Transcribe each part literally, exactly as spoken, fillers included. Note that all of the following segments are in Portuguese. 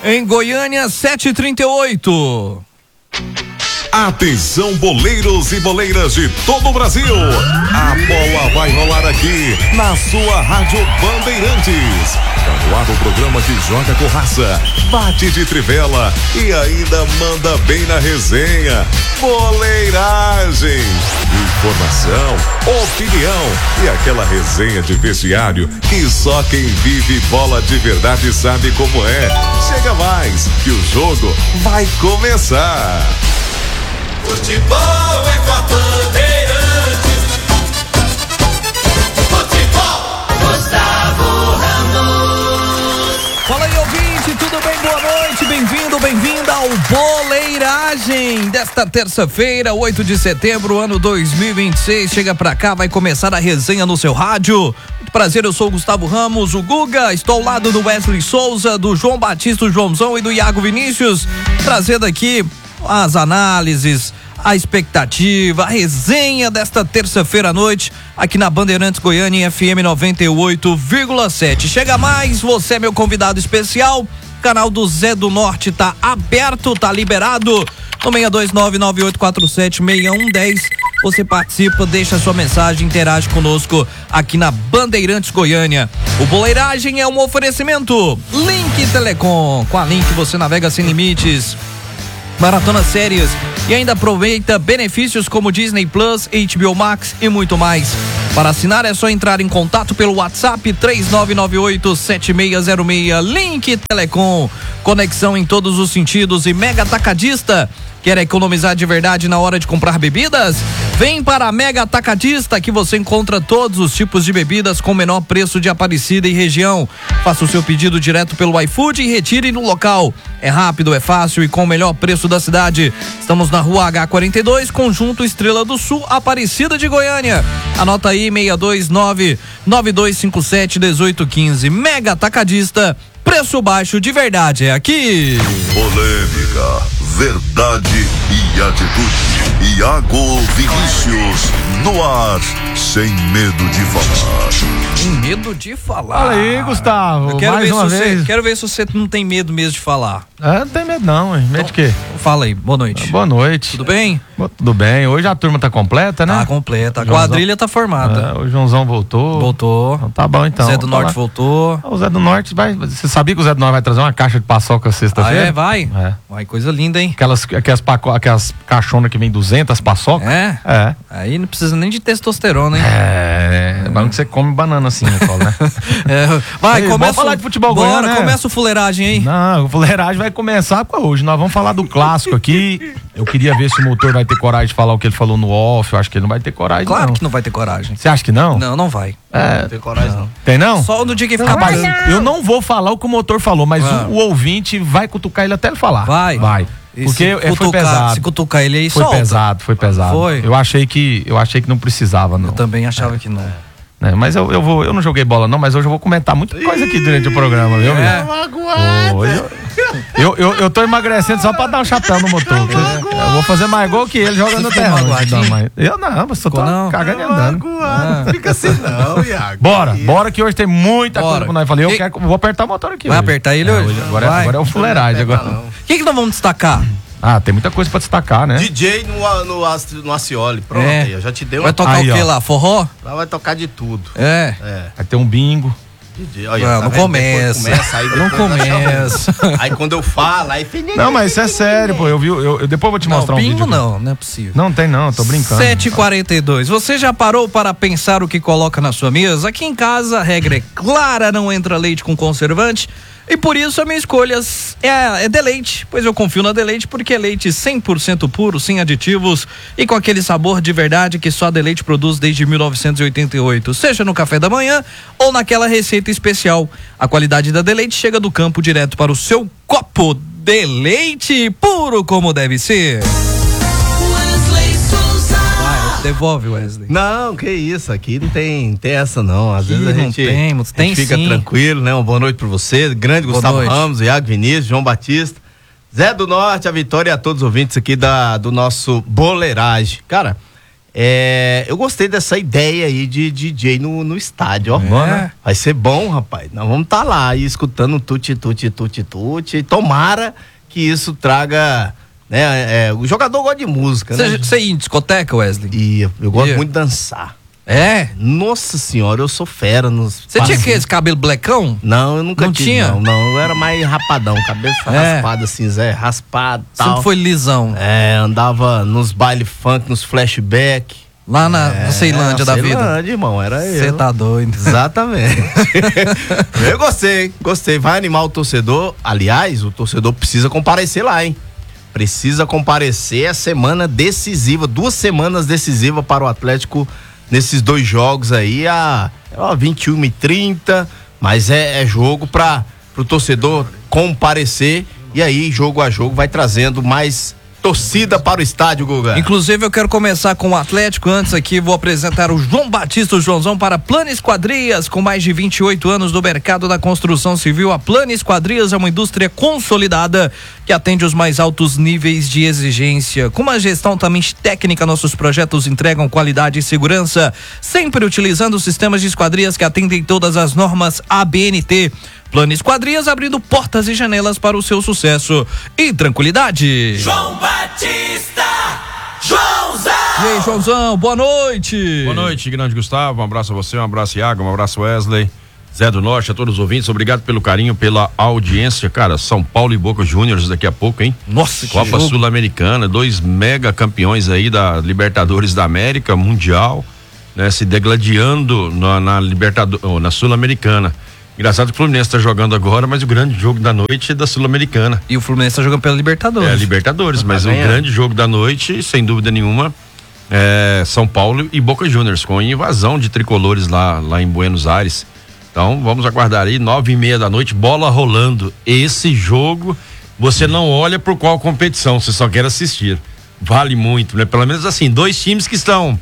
Em Goiânia, sete e trinta e oito. Atenção, boleiros e boleiras de todo o Brasil. A bola vai rolar aqui na sua Rádio Bandeirantes. Tá no ar o programa que joga com raça, bate de trivela e ainda manda bem na resenha. Boleiragem. Informação, opinião e aquela resenha de vestiário que só quem vive bola de verdade sabe como é. Chega mais, que o jogo vai começar. Futebol é com a Bandeirantes. Futebol, Gustavo Ramos. Fala aí, ouvinte, tudo bem? Boa noite, bem-vindo, bem-vinda ao Boleiragem desta terça-feira, oito de setembro, ano dois mil e vinte e seis. Chega pra cá, vai começar a resenha no seu rádio. Muito prazer, eu sou o Gustavo Ramos, o Guga. Estou ao lado do Wesley Souza, do João Batista, do Joãozão e do Iago Vinícius, trazendo aqui as análises, a expectativa, a resenha desta terça-feira à noite, aqui na Bandeirantes Goiânia em F M noventa e oito vírgula sete. Chega mais, você é meu convidado especial. O canal do Zé do Norte tá aberto, tá liberado. No seis dois nove nove oito quatro sete seis um um zero. Você participa, deixa sua mensagem, interage conosco aqui na Bandeirantes Goiânia. O Boleiragem é um oferecimento Link Telecom. Com a Link você navega sem limites. Maratona séries e ainda aproveita benefícios como Disney Plus, H B O Max e muito mais. Para assinar é só entrar em contato pelo WhatsApp três nove nove oito sete seis zero seis. Link Telecom, conexão em todos os sentidos e Mega Atacadista. Quer economizar de verdade na hora de comprar bebidas? Vem para a Mega Atacadista, que você encontra todos os tipos de bebidas com o menor preço de Aparecida e região. Faça o seu pedido direto pelo iFood e retire no local. É rápido, é fácil e com o melhor preço da cidade. Estamos na rua H quarenta e dois, Conjunto Estrela do Sul, Aparecida de Goiânia. Anota aí, seis dois nove nove dois cinco sete um oito um cinco. Mega Atacadista, preço baixo de verdade é aqui. Polêmica, verdade e atitude. Iago Vinícius no ar, sem medo de falar. Sem medo de falar. Fala aí, Gustavo. Eu quero mais ver uma se vez. Você, quero ver se você não tem medo mesmo de falar. É, não tem medo não, hein? Medo de quê? Fala aí, boa noite. Boa noite. Tudo bem? Boa, tudo bem. Hoje a turma tá completa, né? Tá completa. A Joãozão. quadrilha tá formada. É, o Joãozão voltou. Voltou. Então, tá bom então. Zé do Norte Falar. voltou. O Zé do Norte vai. Você sabia que o Zé do Norte vai trazer uma caixa de paçoca Ah, sexta-feira? é? Vai? É. Vai, coisa linda, hein? Aquelas, aquelas, paco, aquelas caixonas que vem duzentas paçoca. É? É. Aí não precisa nem de testosterona, hein? É. É bom que você come banana assim, eu falo, né? É, vai, Aí, começa. vamos falar de futebol Bora, goiano, né? começa o fuleiragem aí. Não, o fuleiragem vai começar hoje. Nós vamos falar do clássico aqui. Eu queria ver se o motor vai ter coragem de falar o que ele falou no off. Eu acho que ele não vai ter coragem, Claro não. que não vai ter coragem. Você acha que não? Não, não vai. É. Não tem coragem, não. Tem não? Só no dia que ficar Rapaz, pagando. eu não vou falar o que o motor falou, mas Ah. o, o ouvinte vai cutucar ele até ele falar. Vai? Vai. E Porque se é, foi cutucar- pesado. Se cutucar ele aí, Foi solta. pesado, foi pesado. Foi? Eu achei que, eu achei que não precisava, não. Eu também achava que não. É, mas eu, eu, vou, eu não joguei bola, não, mas hoje eu vou comentar muita coisa aqui durante o programa, viu? É. Ô, eu, eu, eu, eu tô emagrecendo só pra dar um chapéu no motor. Eu vou fazer mais gol que ele jogando no ficou terrão. magoadinho? Mas eu não, mas só tô Ficou não? cagando e andando. Não fica assim não, Iago. Bora, bora que hoje tem muita Bora. coisa pra nós falar. Eu E- quero, vou apertar o motor aqui Vai hoje. apertar ele É, hoje? Agora, é, Vai. agora é o fuleiragem. Agora. O que que nós vamos destacar? Ah, tem muita coisa pra destacar, né? D J no, no, Astro- no Acioli. Pronto, É. aí, eu já te dei uma. Vai tocar Aí, o que ó. lá? Forró? Lá vai tocar de tudo. É. É. Vai ter um bingo. D J, olha, Não, tá não vendo? começa. Depois começa, aí Não depois vai começa. chamando. Aí quando eu falo, aí... Não, mas isso é sério, pô. Eu vi, eu, eu- depois eu vou te mostrar Não, um bingo vídeo. aqui. não, não é possível. Não tem não, eu tô brincando. sete e quarenta e dois. Você já parou para pensar o que coloca na sua mesa? Aqui em casa a regra é clara, não entra leite com conservante. E por isso a minha escolha é, é Deleite, pois eu confio na Deleite porque é leite cem por cento puro, sem aditivos e com aquele sabor de verdade que só a Deleite produz desde mil novecentos e oitenta e oito, seja no café da manhã ou naquela receita especial. A qualidade da Deleite chega do campo direto para o seu copo. Deleite puro como deve ser. Wesley Souza. Vai, devolve, Wesley. Não, que isso, aqui não tem, tem essa não. Às Aqui vezes a não gente, temos, a tem gente fica sim. tranquilo, né? Uma boa noite pra você, grande Boa Gustavo noite. Ramos, Iago Vinícius, João Batista, Zé do Norte, a Vitória e a todos os ouvintes aqui da, do nosso Boleiragem. Cara, É, eu gostei dessa ideia aí de D J no, no estádio, ó. É. Vai ser bom, rapaz. Nós vamos estar tá lá aí escutando tuti, tuti, tuti, tuti. Tomara que isso traga, né? É, o jogador gosta de música, né? Você ia em discoteca, Wesley? E eu gosto Ia. muito de dançar. É? Nossa senhora, eu sou fera nos. Você tinha passinhos. que esse cabelo blecão? Não, eu nunca Não tive. tinha? Não, não, eu era mais rapadão, cabeça É. raspada assim, Zé, raspado e tal. Sempre foi lisão. É, andava nos baile funk, nos flashback. Lá na, na Ceilândia da vida. Ceilândia, irmão, era eu. Você tá doido. Exatamente. Eu gostei, gostei. Vai animar o torcedor. Aliás, o torcedor precisa comparecer lá, hein? Precisa comparecer. É semana decisiva, duas semanas decisivas para o Atlético nesses dois jogos aí, a, a vinte e uma e trinta, mas é, é jogo para o torcedor comparecer. E aí, jogo a jogo, vai trazendo mais torcida para o estádio, Guga. Inclusive, eu quero começar com o Atlético. Antes aqui, vou apresentar o João Batista, o Joãozão, para Plano Esquadrias. Com mais de vinte e oito anos no mercado da construção civil, a Plano Esquadrias é uma indústria consolidada que atende os mais altos níveis de exigência. Com uma gestão também técnica, nossos projetos entregam qualidade e segurança, sempre utilizando sistemas de esquadrias que atendem todas as normas A B N T. Plano Esquadrias, abrindo portas e janelas para o seu sucesso e tranquilidade. João Batista, Joãozão. E aí, Joãozão, boa noite. Boa noite, grande Gustavo. Um abraço a você, um abraço Iago, um abraço Wesley, Zé do Norte, a todos os ouvintes. Obrigado pelo carinho, pela audiência. Cara, São Paulo e Boca Juniors daqui a pouco, hein? Nossa, que Copa jogo. Sul-Americana, dois mega campeões aí da Libertadores da América, Mundial, né? Se degladiando na, na Libertadores, na Sul-Americana. Engraçado que o Fluminense tá jogando agora, mas o grande jogo da noite é da Sul-Americana. E o Fluminense tá jogando pela Libertadores. É a Libertadores, mas o ganhando. grande jogo da noite, sem dúvida nenhuma, é São Paulo e Boca Juniors, com invasão de tricolores lá, lá em Buenos Aires. Então, vamos aguardar aí, nove e meia da noite, bola rolando. Esse jogo, você não olha por qual competição, você só quer assistir. Vale muito, né? Pelo menos assim, dois times que estão,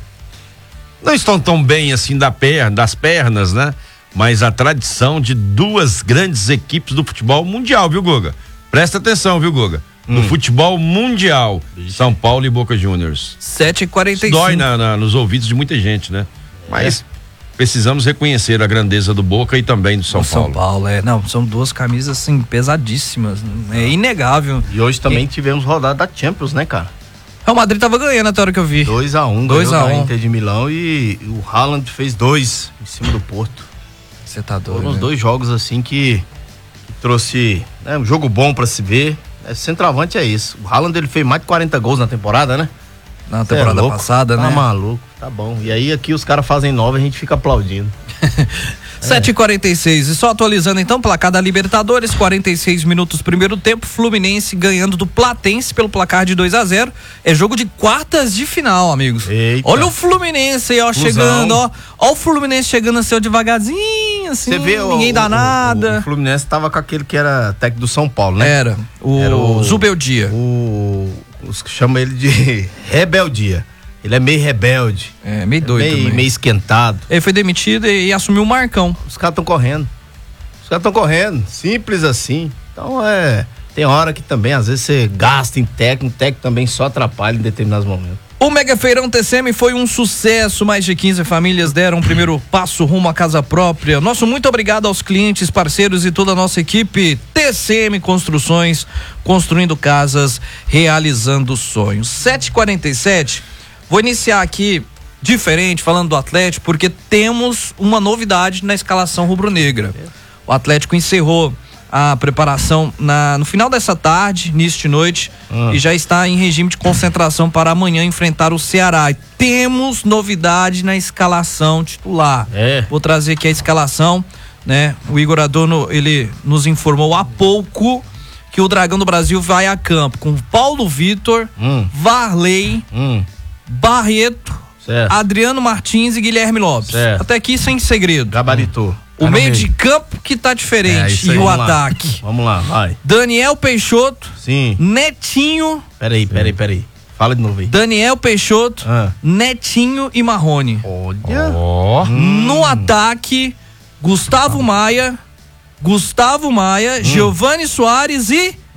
não estão tão bem assim da perna, das pernas, né? Mas a tradição de duas grandes equipes do futebol mundial, viu, Guga? Presta atenção, viu, Guga? No Hum. futebol mundial, São Paulo e Boca Juniors. sete e quarenta e Isso cinco. dói na, na, nos ouvidos de muita gente, né? Mas precisamos reconhecer a grandeza do Boca e também do São O Paulo. São Paulo, é. Não, são duas camisas, assim, pesadíssimas. É inegável. E hoje também tivemos rodada da Champions, né, cara? O Madrid tava ganhando até a hora que eu vi. dois a um, dois a um. Inter de Milão e o Haaland fez dois em cima do Porto. Você tá doido. Foram os né? dois jogos assim que, que trouxe, né, um jogo bom pra se ver. É, centroavante é isso. O Haaland ele fez mais de quarenta gols na temporada, né? Na Cê é temporada louco? passada, tá né? maluco, tá bom. E aí aqui os caras fazem nove e a gente fica aplaudindo. sete e quarenta e seis. E só atualizando então, placar da Libertadores, quarenta e seis minutos primeiro tempo, Fluminense ganhando do Platense pelo placar de dois a zero. É jogo de quartas de final, amigos. Eita. Olha o Fluminense aí, ó, Fusão. chegando, ó. Ó o Fluminense chegando assim, ó, devagarzinho, assim, Você vê o- ninguém dá o, nada. O, o Fluminense tava com aquele que era técnico do São Paulo, né? Era, o, Era o- Zubeldia. O, os que chamam ele de rebeldia. Ele é meio rebelde. É, meio doido meio, também. meio esquentado. Ele foi demitido e, e assumiu o Marcão. Os caras estão correndo. Os caras estão correndo. Simples assim. Então é. Tem hora que também, às vezes, você gasta em técnico, o técnico também só atrapalha em determinados momentos. O Mega Feirão T C M foi um sucesso, mais de quinze famílias deram o primeiro passo rumo à casa própria. Nosso muito obrigado aos clientes, parceiros e toda a nossa equipe T C M Construções, construindo casas, realizando sonhos. sete e quarenta e sete, vou iniciar aqui diferente, falando do Atlético, porque temos uma novidade na escalação rubro-negra. O Atlético encerrou a preparação na, no final dessa tarde, início de noite, Ah. e já está em regime de concentração para amanhã enfrentar o Ceará. E temos novidade na escalação titular. É. Vou trazer aqui a escalação, né? O Igor Adorno, ele nos informou há pouco que o Dragão do Brasil vai a campo com Paulo Vitor, Hum. Varley, Hum, Barreto, certo. Adriano Martins e Guilherme Lopes. Certo. Até aqui sem segredo. Gabaritou. O no meio meio. de campo que tá É, diferente isso e aí, o vamos lá. ataque. Vamos lá, vai. Daniel Peixoto, Sim. Netinho, Peraí, peraí, peraí. Fala de novo aí. Daniel Peixoto, Ah. Netinho e Marrone. Olha. Ó. No ataque, Gustavo Maia, Gustavo Maia, Giovanni Soares e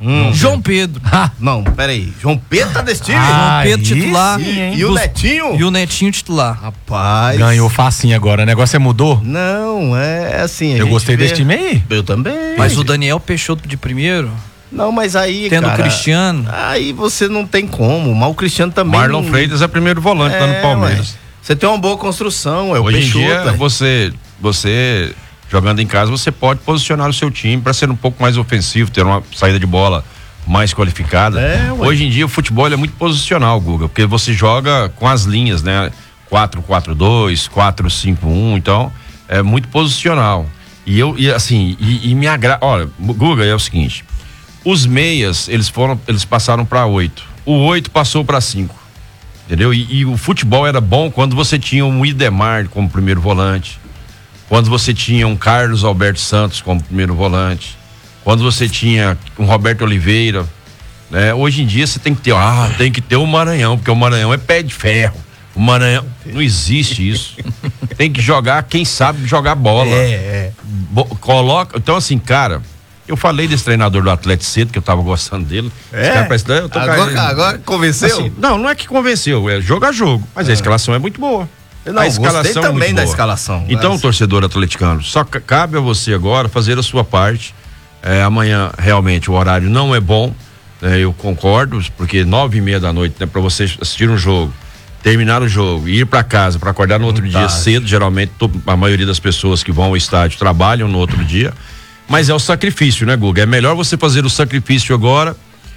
Hum. João Pedro. Não, peraí. João Pedro tá desse time? João Pedro Aí titular. sim, hein? E o Dos- Netinho? E o Netinho titular. Rapaz. Ganhou facinho agora. O negócio é mudou? Não, é assim. a Eu gente gostei vê- desse time aí. Eu também. Mas o Daniel Peixoto de primeiro, Não, mas aí, tendo cara, o Cristiano. aí você não tem como. Mas o Cristiano também. Marlon não... Freitas é primeiro volante lá no É, Palmeiras. ué. Você tem uma boa construção, é o Hoje em Peixoto. dia, é. você, você jogando em casa, você pode posicionar o seu time para ser um pouco mais ofensivo, ter uma saída de bola mais qualificada. É, ué. Hoje em dia o futebol ele é muito posicional, Guga, porque você joga com as linhas, né? quatro quatro dois, quatro cinco um, então é muito posicional. E eu, e assim, e, e me agrada. Olha, Guga, é o seguinte: os meias, eles foram, eles passaram para oito. O oito passou para cinco. Entendeu? E, e o futebol era bom quando você tinha um Idemar como primeiro volante, quando você tinha um Carlos Alberto Santos como primeiro volante, quando você tinha um Roberto Oliveira, né? Hoje em dia você tem que ter, ah, tem que ter o Maranhão, porque o Maranhão é pé de ferro. O Maranhão, não existe isso. Tem que jogar quem sabe jogar bola. É, é. Bo- coloca, então assim, cara, eu falei desse treinador do Atlético cedo, que eu tava gostando dele. É? Esse cara parece- eu tô Agora, caindo. agora convenceu? Assim, não, não é que convenceu, é jogo a jogo, mas a escalação é muito boa. Não, a escalação gostei é também muito da boa. escalação. Então, Mas- torcedor atleticano, só ca- cabe a você agora fazer a sua parte. É, amanhã, realmente, o horário não é bom, né, eu concordo, porque nove e meia da noite, né, para você assistir um jogo, terminar o jogo e ir para casa para acordar no outro dia tarde. cedo, geralmente to- a maioria das pessoas que vão ao estádio trabalham no outro dia, mas é o sacrifício, né, Guga? É melhor você fazer o sacrifício agora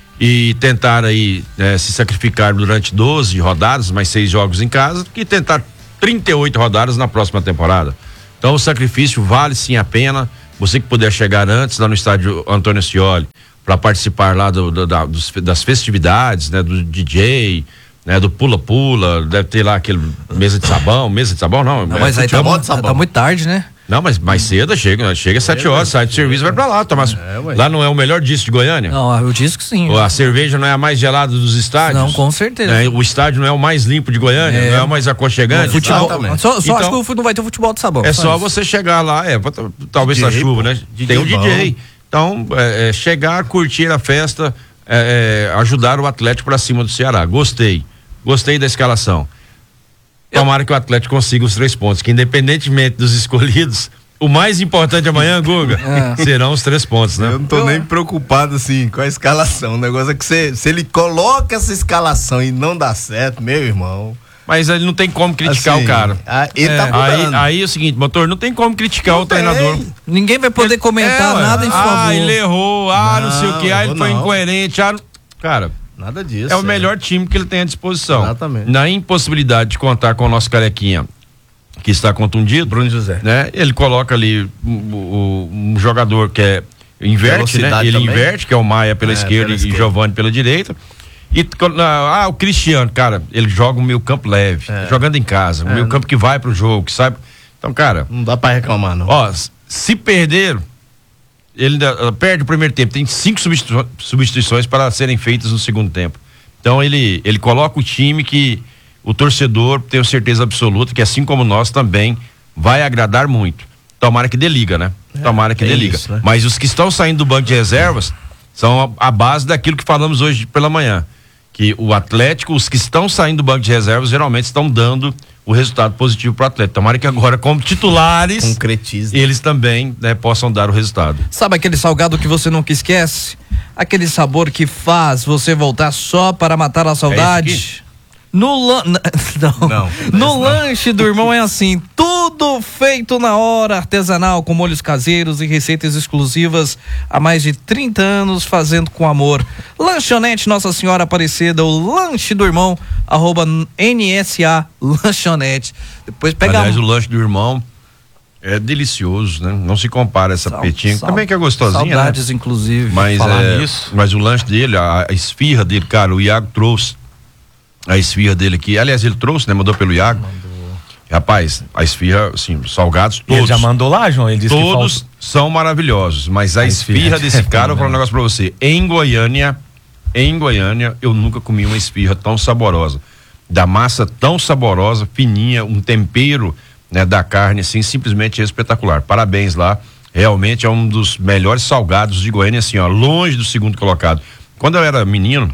e tentar aí eh, se sacrificar durante doze rodadas, mais seis jogos em casa, do que tentar trinta e oito rodadas na próxima temporada. Então o sacrifício vale sim a pena. Você que puder chegar antes lá no estádio Antônio Ascioli para participar lá do, do, da, dos, das festividades, né, do D J, né, do pula-pula, deve ter lá aquele mesa de sabão, mesa de sabão não, Não, é mas aí tá, futebol. futebol de sabão. tá muito tarde, né? Não, mas mais cedo chega, chega às sete horas, sai do serviço, vai pra lá, tomar. ué. Lá não é o melhor disco de Goiânia? Não, eu disse que sim. Ou a cerveja não é a mais gelada dos estádios? Não, com certeza. Né? O estádio não é o mais limpo de Goiânia? É. Não é o mais aconchegante? Futebol, Exatamente. só só Então, acho que o fu- não vai ter futebol de sabão. é só isso. você chegar lá, é, pra- talvez D J, na chuva, pô. né? D J Tem um bom. D J. Então, é, é, chegar, curtir a festa, é, é, ajudar o Atlético pra cima do Ceará. Gostei. Gostei da escalação. Tomara que o Atlético consiga os três pontos, que independentemente dos escolhidos, o mais importante amanhã, Guga, É. serão os três pontos, né? Eu não tô nem preocupado assim com a escalação. O negócio é que você, se ele coloca essa escalação e não dá certo, meu irmão. Mas ele não tem como criticar assim, o cara. ah, ele É. tá Aí, mudando. aí é o seguinte, motor, não tem como criticar Não o tem. treinador. Ninguém vai poder comentar É, ué. nada em Ah, favor. ele errou, ah, não, sei o que, ah, ele Não, foi não. incoerente, ah, não- cara, Nada disso. é o melhor time que ele tem à disposição. Exatamente. Na impossibilidade de contar com o nosso carequinha, que está contundido, Bruno José. né? Ele coloca ali um, um- um jogador que é inverte, né? Velocidade Ele também. inverte, que é o Maia pela É, esquerda pela e esquerda. Giovani pela direita. E ah, o Cristiano, cara, ele joga um meio campo leve, É. jogando em casa, um É, meio não- campo que vai pro jogo, que sabe. Então, cara, Não dá pra reclamar, não. ó, s- se perder, ele ainda, ah, perde o primeiro tempo. Tem cinco substitu- substituições para serem feitas no segundo tempo. Então ele, ele coloca o time que o torcedor, tenho certeza absoluta, que assim como nós também vai agradar muito. Tomara que dê liga, né? Tomara que é dê liga. isso, né? Mas os que estão saindo do banco de reservas são a, a base daquilo que falamos hoje pela manhã. Que o Atlético, os que estão saindo do banco de reservas, geralmente estão dando o resultado positivo para o Atlético. Tomara que agora, como titulares, Concretiza. eles também, né, possam dar o resultado. Sabe aquele salgado que você nunca esquece? Aquele sabor que faz você voltar só para matar a saudade? No lan... não. Não, No lanche do irmão é assim, tudo feito na hora, artesanal, com molhos caseiros e receitas exclusivas há mais de trinta anos, fazendo com amor. Lanchonete Nossa Senhora Aparecida, o lanche do irmão, arroba N S A Lanchonete. Depois pega Aliás, a... o lanche do irmão é delicioso, né? Não se compara essa Sal- petinha, sal- também que é gostosinha, Saudades, né? inclusive. Mas, Falar é, nisso. mas o lanche dele, a, a esfirra dele, cara, o Iago trouxe a esfirra dele aqui. Aliás, ele trouxe, né? Mandou pelo Iago. Rapaz, a esfirra, assim, salgados, E ele todos. já mandou lá, João? Ele disse Todos que falta... são maravilhosos, mas a, A esfirra esfirra desse é cara, eu vou falar um fenomenal. negócio pra você. Em Goiânia, em Goiânia, eu nunca comi uma esfirra tão saborosa. Da massa tão saborosa, fininha, um tempero, né, da carne, assim, simplesmente espetacular. Parabéns lá, realmente é um dos melhores salgados de Goiânia, assim, ó, longe do segundo colocado. Quando eu era menino,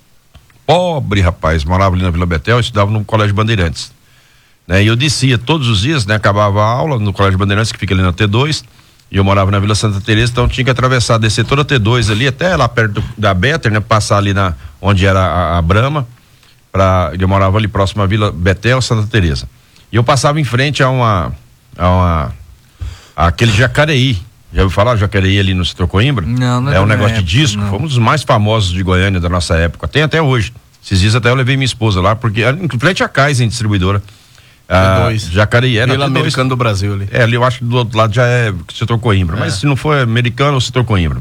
pobre rapaz, morava ali na Vila Betel, eu estudava no Colégio Bandeirantes, né? E eu descia todos os dias, né? Acabava a aula no Colégio Bandeirantes, que fica ali na T dois, e eu morava na Vila Santa Teresa, então tinha que atravessar, descer toda a T dois ali, até lá perto do, da Better, né? Passar ali na, onde era a, a Brahma, pra, eu morava ali próximo à Vila Betel, Santa Teresa. E eu passava em frente a uma, a uma, a aquele Jacareí. Já ouviu falar Jacareí ali no setor Coimbra? Não, não é É um da negócio minha de disco, época, não. foi um dos mais famosos de Goiânia da nossa época, tem até hoje. Esses dias até eu levei minha esposa lá, porque em frente à Kaizen distribuidora. Ah, dois. Jacareí era Vila Americano do Brasil ali. É, ali eu acho que do outro lado já é setor Coimbra, É. mas se não for americano, é o setor Coimbra.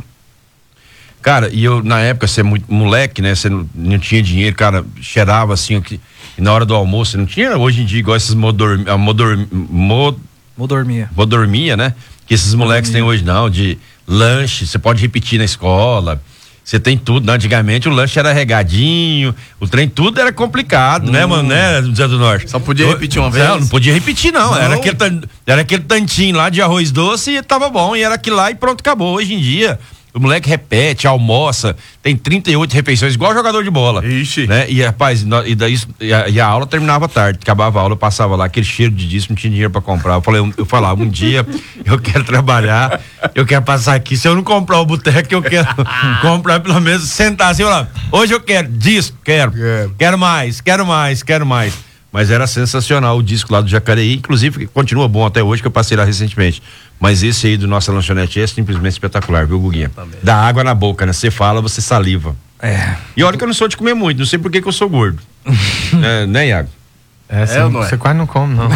Cara, e eu, na época, você é muito moleque, né? Você não, não tinha dinheiro, cara, cheirava assim, que, e na hora do almoço, não tinha hoje em dia igual esses modor, a modor, mod, Vou dormir. modormia, né? Que esses moleques têm hoje não, de lanche, você pode repetir na escola, você tem tudo, né? Antigamente o lanche era regadinho, o trem tudo era complicado, né, mano, né, Zé do Norte? Só podia repetir uma vez? Não, não podia repetir não, Não? Era, aquele, tan- era aquele tantinho lá de arroz doce e tava bom, e era aquilo lá e pronto, acabou. Hoje em dia, o moleque repete, almoça, tem trinta e oito refeições, igual jogador de bola. Ixi. Né? E rapaz, no- e, daí, e, a, e a aula terminava tarde, acabava a aula, eu passava lá, aquele cheiro de disco, não tinha dinheiro pra comprar. Eu falei, eu, eu falava, um dia eu quero trabalhar, eu quero passar aqui, se eu não comprar o boteco, eu quero comprar pelo menos, sentar assim, falar, hoje eu quero disco, quero, Quero. quero mais, quero mais, quero mais. Mas era sensacional o disco lá do Jacareí, inclusive continua bom até hoje, que eu passei lá recentemente. Mas esse aí do nossa lanchonete é simplesmente espetacular, viu, Guguinha? Dá água na boca, né? Você fala, você saliva. É. E olha que eu não sou de comer muito, não sei por que que eu sou gordo. é, né, Iago? É, você ou não é? você quase não come, não.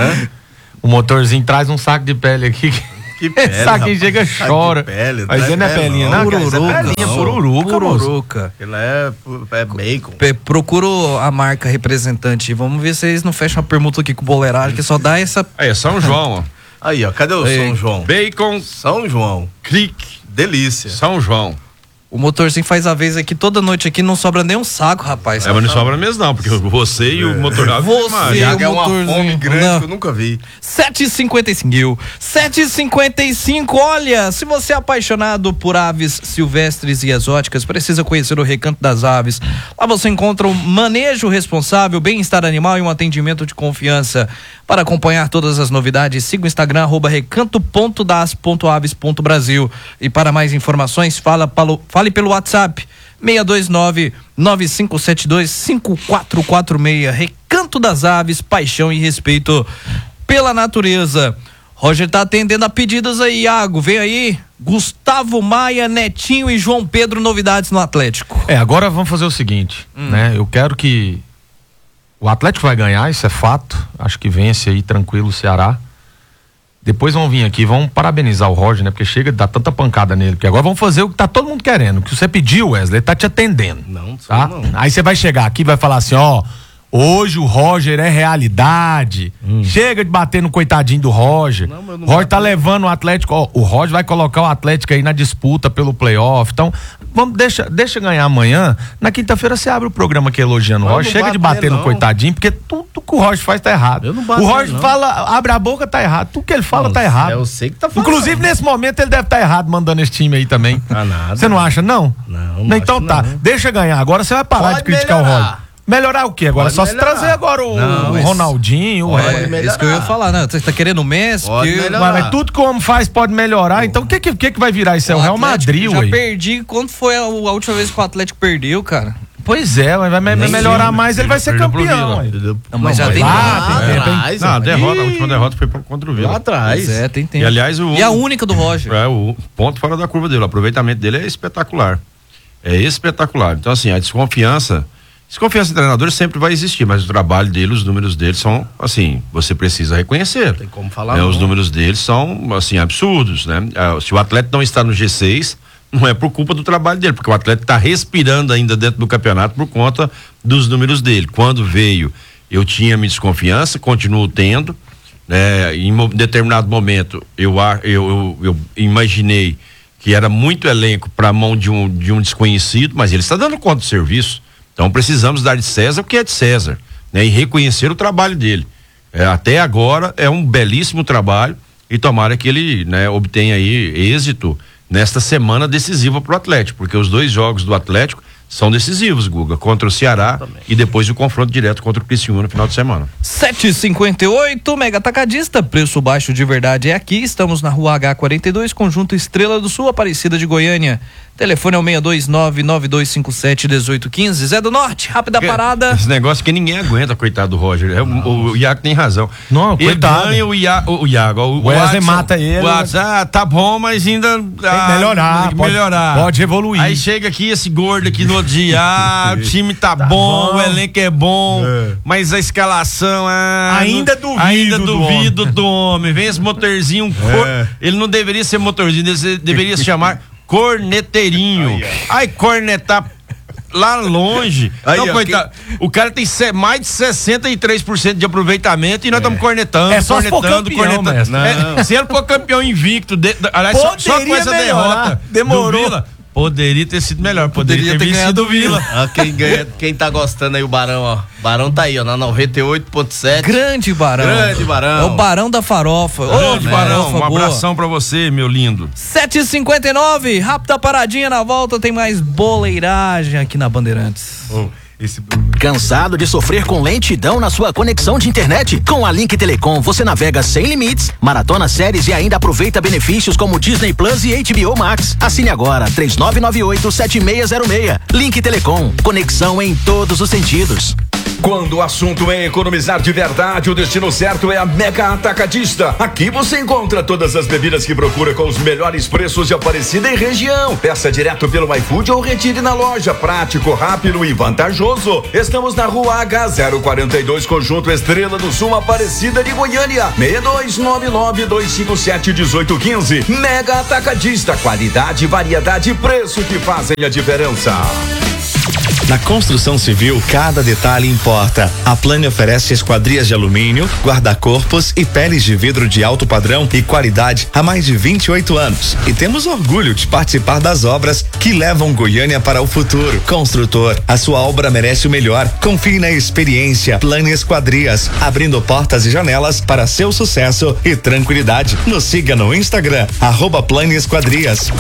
O motorzinho traz um saco de pele aqui. Que pele, Esse saquinho rapaz. chega e Saco de chora. pele, Mas não é ele não é pele, pelinha, não. não, cara, isso é Pururuca, pelinha, não. pururuca, moço. Pururuca. Ele é, é bacon. Pe- Procuro a marca representante. Vamos ver se eles não fecham a permuta aqui com o boleiragem, que só dá essa. Aí, é São João, ó. Aí, ó, cadê o Ei. São João? Bacon, São João. clique, Delícia. São João. O motorzinho faz a vez aqui, toda noite aqui, não sobra nem um saco, rapaz. É, mas não sobra mesmo não, porque você e o motorado. Você, Iago é o uma motorzinho. fome grande Não. que eu nunca vi. sete e cinquenta e cinco. sete e cinquenta e cinco. Olha, se você é apaixonado por aves silvestres e exóticas, precisa conhecer o Recanto das Aves. Lá você encontra um manejo responsável, bem-estar animal e um atendimento de confiança. Para acompanhar todas as novidades, siga o Instagram, arroba recanto ponto das ponto aves ponto brasil. E para mais informações, fala, palo- fale pelo WhatsApp seis dois nove, nove cinco sete dois, cinco quatro quatro seis. Recanto das Aves, paixão e respeito pela natureza. Roger tá atendendo a pedidos aí, Iago, vem aí. Gustavo Maia, Netinho e João Pedro, novidades no Atlético. É, agora vamos fazer o seguinte, né? Eu quero que o Atlético vai ganhar, isso é fato. Acho que vence aí tranquilo o Ceará. Depois vão vir aqui, vão parabenizar o Roger, né? Porque chega de dar tanta pancada nele. Porque agora vamos fazer o que tá todo mundo querendo. O que você pediu, Wesley, ele tá te atendendo. Não, sou Tá? não. Aí você vai chegar aqui e vai falar assim, ó, hoje o Roger é realidade. Chega de bater no coitadinho do Roger. Não, mas eu não Roger tá bato. levando o Atlético, ó, o Roger vai colocar o Atlético aí na disputa pelo playoff. Então, vamos, deixa, deixa ganhar amanhã. Na quinta-feira você abre o programa aqui elogiando o Mas eu Roger. não Chega de bato bater nele, no não. coitadinho, porque tudo que o Roger faz tá errado. Eu não bato o nele, Roger não. fala, abre a boca, tá errado. Tudo que ele fala Não, tá errado. Eu sei que tá falando. Inclusive, nesse momento, ele deve estar errado mandando esse time aí também. Tá nada. Você não acha, não? Não, não Então acho tá, não. deixa ganhar. Agora você vai parar Pode de criticar melhorar. o Roger. Melhorar o quê agora? Pode Só melhorar. se trazer agora o, Não, o mas- Ronaldinho. o Pode É, Roger. melhorar. isso que eu ia falar, né? Você tá querendo o Messi? Pode porque- melhorar. Mas, mas tudo que o homem faz pode melhorar. Então o que, que, que que vai virar isso? É o Real Atlético, Madrid, já ué. perdi. Quando foi a, a última vez que o Atlético perdeu, cara? Pois é, mas vai me- Nem melhorar sei. mais, ele vai ser Perdeu pro campeão. Vila. ué. Não, mas já tem lá, tempo. tem tempo, hein? atrás, Não, a rapaz. derrota, a última derrota foi pra- contra o Vila. Lá atrás. Pois é, tem tempo. E aliás, o. E a única do Roger. É, o ponto fora da curva dele. O aproveitamento dele é espetacular. É espetacular. Então, assim, a desconfiança. Desconfiança em treinadores sempre vai existir, mas o trabalho dele, os números dele são, assim, você precisa reconhecer. Tem como falar Né? não. Os números dele são, assim, absurdos, né? Ah, se o atleta não está no G seis, não é por culpa do trabalho dele, porque o atleta está respirando ainda dentro do campeonato por conta dos números dele. Quando veio, eu tinha minha desconfiança, continuo tendo, né? Em mo- determinado momento, eu, a- eu, eu, eu imaginei que era muito elenco para a mão de um, de um desconhecido, mas ele está dando conta do serviço. Então precisamos dar de César o que é de César, né? E reconhecer o trabalho dele. É, até agora é um belíssimo trabalho, e tomara que ele, né, obtenha aí êxito nesta semana decisiva pro Atlético, porque os dois jogos do Atlético são decisivos, Guga, contra o Ceará e depois o confronto direto contra o Criciúma no final de semana. sete e cinquenta e oito, Mega Atacadista, preço baixo de verdade é aqui. Estamos na rua H quarenta e dois, Conjunto Estrela do Sul, Aparecida de Goiânia. Telefone é o seis dois nove, nove dois cinco sete, um oito um cinco. Zé do Norte, rápida parada. Esse negócio que ninguém aguenta, coitado do Roger. É, o, o Iago tem razão. Não, ele coitado. ganha o Iago. O, Iago, o, O Wesley Watson, mata ele. O Watson, ah, tá bom, mas ainda. Tem que melhorar. Tem que pode, melhorar. Pode evoluir. Aí chega aqui esse gordo aqui no outro dia. Ah, o time tá, tá bom, bom, o elenco é bom, é. mas a escalação. Ah, ainda não, duvido. Ainda do duvido homem. do homem. Vem esse motorzinho. Um cor, é. Ele não deveria ser motorzinho, ele deveria se chamar corneteirinho. Ai, cornetar lá longe. Aí, não, ó, coitado, que... O cara tem mais de sessenta e três por cento de aproveitamento e nós estamos é. cornetando, é só cornetando, campeão, cornetando. É, se ele for campeão invicto, de, aliás, só, só com essa melhorar. derrota demorou. Do Vila, poderia ter sido melhor, poderia, poderia ter, ter ganhado o Vila. Ah, quem, ganha, quem tá gostando aí, o Barão, ó. Barão tá aí, ó, na noventa e oito ponto sete. Grande Barão. Grande Barão. É o Barão da farofa. Grande oh, Barão, farofa um boa. abração pra você, meu lindo. sete e cinquenta e nove, rápida paradinha na volta, tem mais boleiragem aqui na Bandeirantes. Oh. Esse... Cansado de sofrer com lentidão na sua conexão de internet? Com a Link Telecom você navega sem limites, maratona séries e ainda aproveita benefícios como Disney Plus e H B O Max. Assine agora três nove nove oito, sete seis zero seis. Link Telecom, conexão em todos os sentidos. Quando o assunto é economizar de verdade, o destino certo é a Mega Atacadista. Aqui você encontra todas as bebidas que procura com os melhores preços de Aparecida e região. Peça direto pelo iFood ou retire na loja. Prático, rápido e vantajoso. Estamos na rua H zero quarenta e dois, Conjunto Estrela do Sul, Aparecida de Goiânia. seis dois nove nove, dois cinco sete, um oito um cinco. Mega Atacadista, qualidade, variedade e preço que fazem a diferença. Na construção civil, cada detalhe importa. A Plane oferece esquadrias de alumínio, guarda-corpos e peles de vidro de alto padrão e qualidade há mais de vinte e oito anos. E temos orgulho de participar das obras que levam Goiânia para o futuro. Construtor, a sua obra merece o melhor. Confie na experiência Plane Esquadrias, abrindo portas e janelas para seu sucesso e tranquilidade. Nos siga no Instagram, arroba Plane Esquadrias.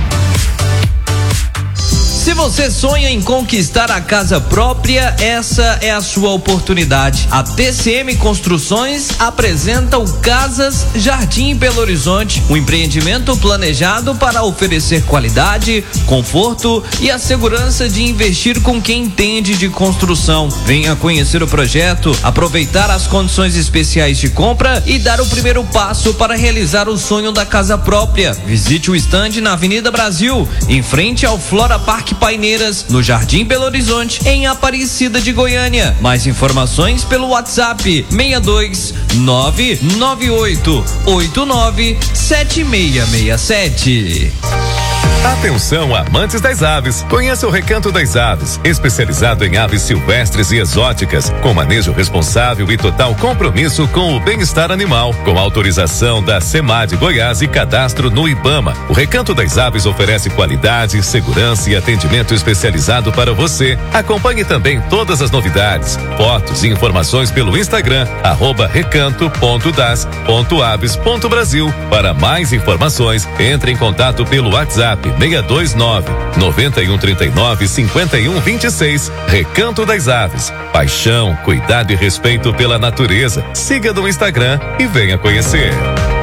Se você sonha em conquistar a casa própria, essa é a sua oportunidade. A T C M Construções apresenta o Casas Jardim Belo Horizonte, um empreendimento planejado para oferecer qualidade, conforto e a segurança de investir com quem entende de construção. Venha conhecer o projeto, aproveitar as condições especiais de compra e dar o primeiro passo para realizar o sonho da casa própria. Visite o estande na Avenida Brasil, em frente ao Flora Park Paineiras, no Jardim Belo Horizonte, em Aparecida de Goiânia. Mais informações pelo WhatsApp seis dois nove nove oito oito nove sete seis seis sete. Atenção, amantes das aves. Conheça o Recanto das Aves, especializado em aves silvestres e exóticas, com manejo responsável e total compromisso com o bem-estar animal. Com autorização da SEMAD Goiás e cadastro no IBAMA, o Recanto das Aves oferece qualidade, segurança e atendimento especializado para você. Acompanhe também todas as novidades, fotos e informações pelo Instagram, arroba recanto ponto das ponto aves ponto brasil. Para mais informações, entre em contato pelo WhatsApp seis dois nove, nove um três nove, cinco um dois seis. Recanto das Aves. Paixão, cuidado e respeito pela natureza. Siga no Instagram e venha conhecer.